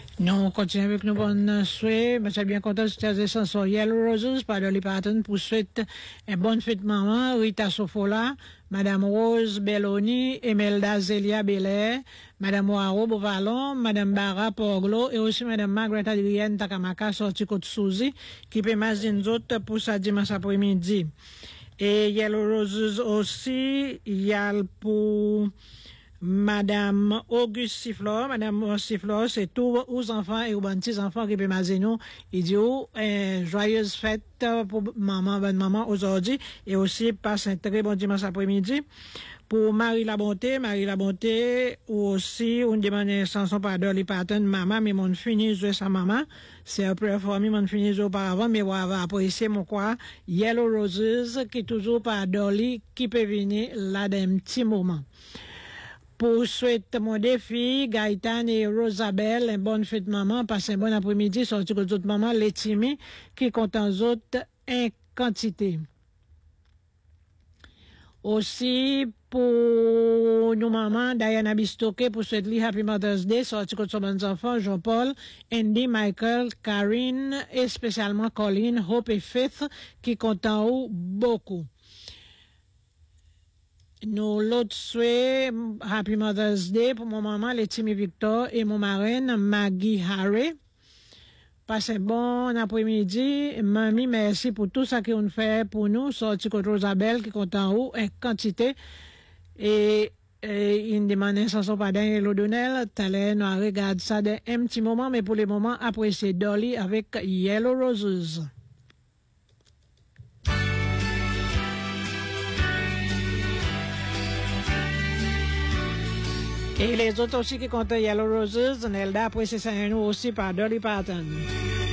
Non, on continue avec nos bonnes souhaits. Je suis bien content de cette chanson Yellow Roses par Dolly Parton pour souhaiter une bonne fête maman, Rita Sofola, Madame Rose Belloni, Emelda Zelia Belair, Madame Waro Bovalon, Madame Barra Porglo et aussi Madame Margaret Adrienne Takamaka sorti Côte Souzi qui peut m'azine autres pour sa dimanche après-midi. Et Yellow Roses aussi, il y a pour Madame Auguste Sifflor, Madame Sifflor, c'est tous aux enfants et aux petits enfants qui peuvent m'aziner. Il dit, joyeuse fête pour maman, bonne maman aujourd'hui et aussi passe un très bon dimanche après-midi. Pour Marie La Bonté, ou aussi, on demande une chanson par Dolly Parton, maman, mais mon fini jouer sa maman. C'est un peu informé, mon fini jouer auparavant, mais on va apprécier mon quoi. Yellow Roses, qui est toujours par Dolly, qui peut venir là d'un petit moment. Pour souhaiter mon défi, Gaëtan et Rosabelle, une bonne fête maman, passez un bon après-midi, sorti que d'autres mamans, les Timi, qui comptent en autres, en quantité. Aussi, pour nos mamans, Diana Bistoke, pour souhaiter Happy Mother's Day, sorti que son bons enfants, Jean-Paul, Andy, Michael, Karine, et spécialement Colleen, Hope et Faith, qui comptent en haut beaucoup. Nous l'autre souhait, Happy Mother's Day pour mon maman, Letimi Victor, et mon marraine, Maggie Harry. Passez bon après-midi. Mamie, merci pour tout ça qu'on fait pour nous. Sorti contre Rosabelle, qui compte en haut, en quantité. Et il demande une chanson par Daniel O'Donnell. T'allais, nous regarde ça d'un petit moment, mais pour le moment, appréciez Dolly avec Yellow Roses. Et les autres aussi qui comptent Yellow Roses, Nelda apprécie ça nous aussi par Dolly Parton.